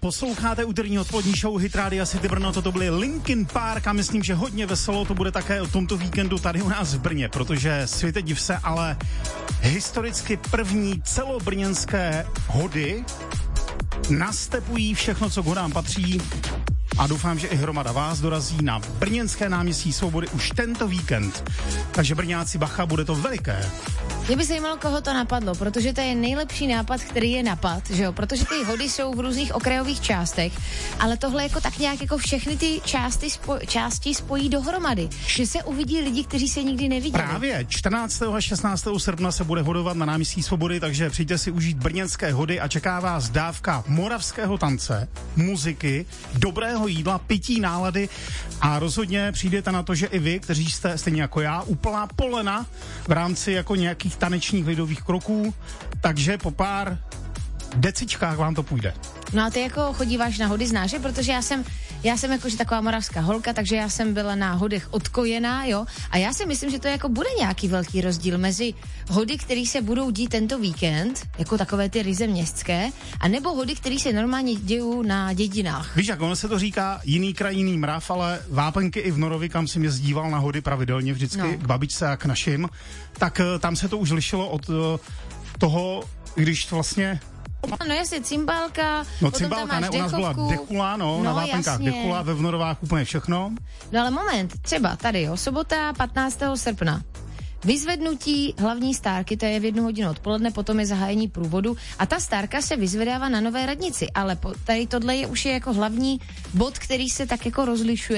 Posloucháte úterní odpolední show Hit Radio City Brno, toto byly Linkin Park a myslím, že hodně veselo to bude také o tomto víkendu tady u nás v Brně, protože světe div se, ale historicky první celobrněnské hody nastepují všechno, co k hodám patří. A doufám, že i hromada vás dorazí na brněnské náměstí Svobody už tento víkend. Takže Brňáci, bacha, bude to veliké. Mě by zajímalo, koho to napadlo, protože to je nejlepší nápad, který je napad, že jo? Protože ty hody jsou v různých okrajových částech, ale tohle jako tak nějak jako všechny ty části spojí dohromady. Že se uvidí lidi, kteří se nikdy neviděli. Právě 14. a 16. srpna se bude hodovat na náměstí Svobody, takže přijďte si užít brněnské hody a čeká vás dávka moravského tance, muziky, dobrého jídla, pití, nálady a rozhodně přijdete na to, že i vy, kteří jste stejně jako já, úplná polena v rámci jako nějakých tanečních lidových kroků, takže po pár decičkách vám to půjde. No a ty jako chodíváš na hody, znáš je? Protože já jsem jakože taková moravská holka, takže já jsem byla na hodech odkojená, jo? A já si myslím, že to jako bude nějaký velký rozdíl mezi hody, které se budou dít tento víkend, jako takové ty ryze městské, a nebo hody, které se normálně dějou na dědinách. Víš, jak ono se to říká, jiný kraj, jiný mrav, ale Vápenky i v Norovi, kam jsem jezdíval na hody pravidelně vždycky, k babičce a k našim, tak tam se to už lišilo od toho, když vlastně... No jasně, cymbálka, no potom cymbálka, tam máš ne, u nás byla dechula, na Vápenkách jasně. dechula, ve Vnorovách úplně všechno. No ale moment, třeba tady, jo, sobota 15. srpna. Vyzvednutí hlavní stárky, to je v 1 hodinu odpoledne, potom je zahájení průvodu a ta stárka se vyzvedává na Nové radnici, ale tady tohle je už jako hlavní bod, který se tak jako rozlišuje.